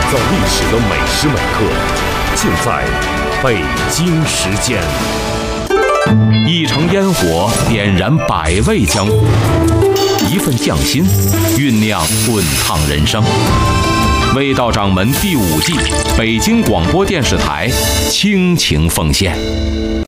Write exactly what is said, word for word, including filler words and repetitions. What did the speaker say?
造历史的每时每刻，尽在北京时间。 一城烟火点燃百味江湖，一份匠心酝酿滚烫人生。味道掌门第五季，北京广播电视台倾情奉献。